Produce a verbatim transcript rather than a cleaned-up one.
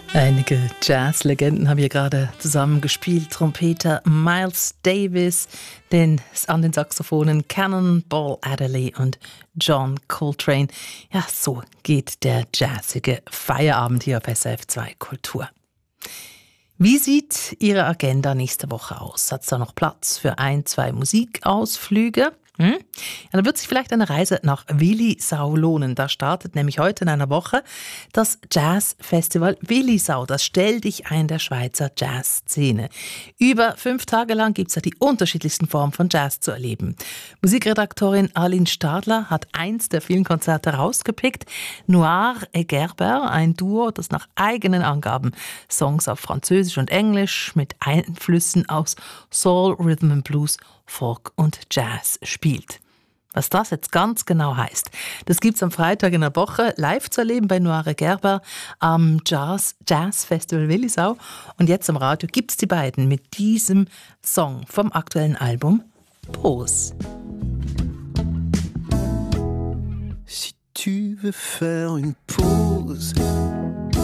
Einige Jazz-Legenden haben hier gerade zusammen gespielt. Trompeter Miles Davis, den, an den Saxophonen Cannonball Adderley und John Coltrane. Ja, so geht der jazzige Feierabend hier auf S R F zwei Kultur. Wie sieht Ihre Agenda nächste Woche aus? Hat es da noch Platz für ein, zwei Musikausflüge? Hm? Ja, dann wird sich vielleicht eine Reise nach Willisau lohnen. Da startet nämlich heute in einer Woche das Jazzfestival Willisau. Das Stell dich ein der Schweizer Jazzszene. Über fünf Tage lang gibt es da die unterschiedlichsten Formen von Jazz zu erleben. Musikredaktorin Aline Stadler hat eins der vielen Konzerte rausgepickt. Noir et Gerber, ein Duo, das nach eigenen Angaben Songs auf Französisch und Englisch mit Einflüssen aus Soul, Rhythm and Blues, Folk und Jazz spielt. Was das jetzt ganz genau heißt, das gibt's am Freitag in der Woche live zu erleben bei Noir et Gerber am Jazz, Jazz Festival Willisau. Und jetzt am Radio gibt's die beiden mit diesem Song vom aktuellen Album Pause. Si tu veux faire une pause,